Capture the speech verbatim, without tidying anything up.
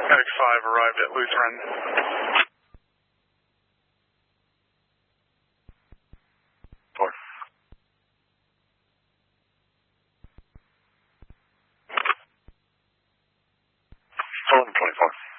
X five arrived at Lutheran. Four. Fulham twenty-four.